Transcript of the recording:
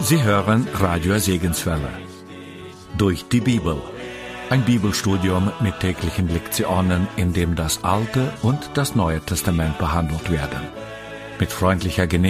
Sie hören Radio Segenswelle. Durch die Bibel. Ein Bibelstudium mit täglichen Lektionen, in dem das Alte und das Neue Testament behandelt werden. Mit freundlicher Genehmigung